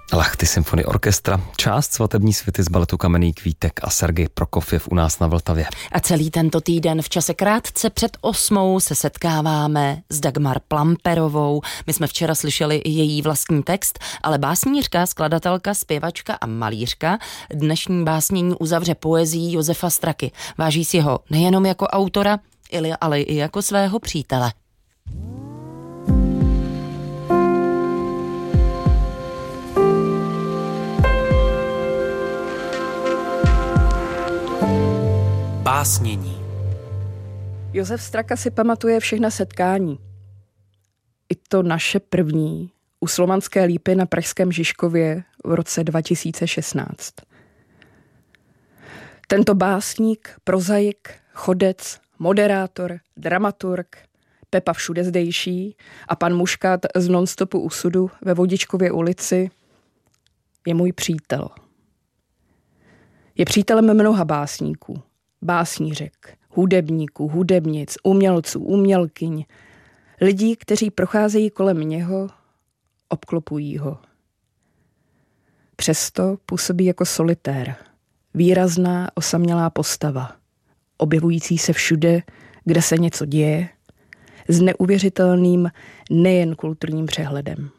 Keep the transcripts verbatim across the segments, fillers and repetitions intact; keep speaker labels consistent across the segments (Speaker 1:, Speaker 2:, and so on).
Speaker 1: Lachty Symphony Orchestra, část Svatební svity z baletu Kamenný kvítek a Sergej Prokofjev u nás na Vltavě.
Speaker 2: A celý tento týden v čase krátce před osmou se setkáváme s Dagmar Plamperovou. My jsme včera slyšeli i její vlastní text, ale básnířka, skladatelka, zpěvačka a malířka dnešní básnění uzavře poezií Josefa Straky. Váží si ho nejenom jako autora, ale i jako svého přítele.
Speaker 3: Básnění.
Speaker 4: Josef Straka si pamatuje všechna setkání. I to naše první u Slovanské lípy na pražském Žižkově v roce dva tisíce šestnáct. Tento básník, prozaik, chodec, moderátor, dramaturg, Pepa všude zdejší a pan Muškát z Nonstopu u sudu ve Vodičkově ulici je můj přítel. Je přítelem mnoha básníků. Básnířek, hudebníků, hudebnic, umělců, umělkyň, lidí, kteří procházejí kolem něho, obklopují ho. Přesto působí jako solitér, výrazná osamělá postava, objevující se všude, kde se něco děje, s neuvěřitelným nejen kulturním přehledem.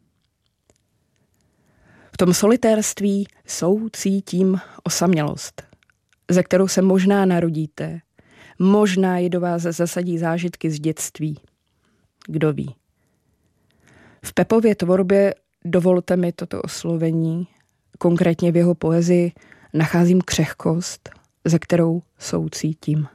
Speaker 4: V tom solitérství soucítím osamělost, ze kterou se možná narodíte, možná je do vás zasadí zážitky z dětství. Kdo ví. V Pepově tvorbě, dovolte mi toto oslovení, konkrétně v jeho poezii, nacházím křehkost, ze kterou soucítím.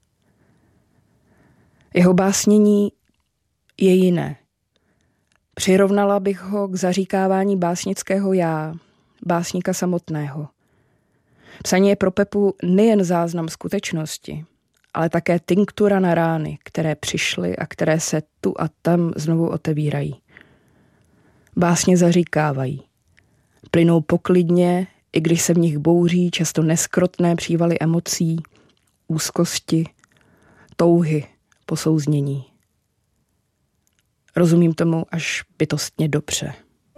Speaker 4: Jeho básnění je jiné. Přirovnala bych ho k zaříkávání básnického já, básníka samotného. Psaní je pro Pepu nejen záznam skutečnosti, ale také tinktura na rány, které přišly a které se tu a tam znovu otevírají. Básně zaříkávají. Plynou poklidně, i když se v nich bouří často neskrotné přívaly emocí, úzkosti, touhy po souznění. Rozumím tomu až bytostně dobře.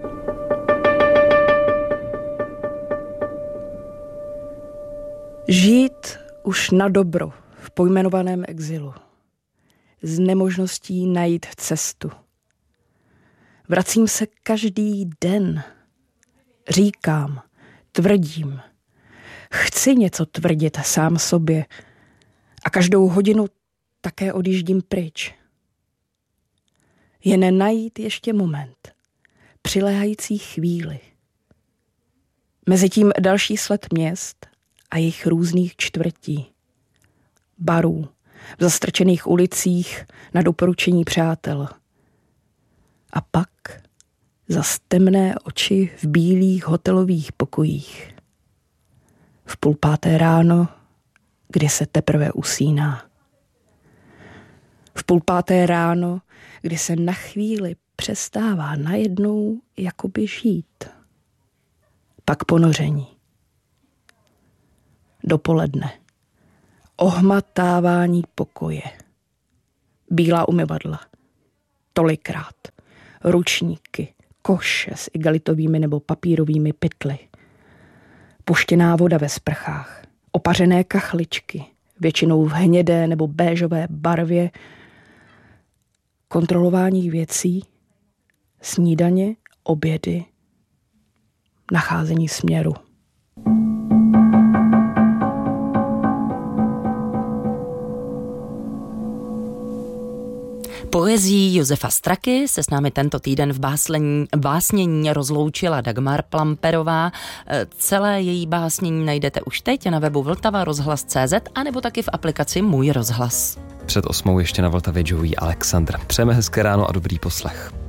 Speaker 4: Žít už na dobro v pojmenovaném exilu. S nemožností najít cestu. Vracím se každý den. Říkám, tvrdím. Chci něco tvrdit sám sobě. A každou hodinu také odjíždím pryč. Jen najít ještě moment. Přiléhající chvíli. Mezitím další sled měst a jejich různých čtvrtí. Barů, v zastrčených ulicích na doporučení přátel. A pak zas temné oči v bílých hotelových pokojích. V půl páté ráno, kdy se teprve usíná. V půl páté ráno, kdy se na chvíli přestává najednou jakoby žít. Pak ponoření. Dopoledne. Ohmatávání pokoje. Bílá umyvadla. Tolikrát. Ručníky, koše s igelitovými nebo papírovými pytly. Puštěná voda ve sprchách. Opařené kachličky, většinou v hnědé nebo béžové barvě. Kontrolování věcí, snídaně, obědy, nacházení směru.
Speaker 2: Poezí Josefa Straky se s námi tento týden v báslení, básnění rozloučila Dagmar Plamperová. Celé její básnění najdete už teď na webu vltava rozhlas tečka cé zet a nebo taky v aplikaci Můj rozhlas.
Speaker 1: Před osmou ještě na Vltavě Joey Alexandr. Přejeme hezké ráno a dobrý poslech.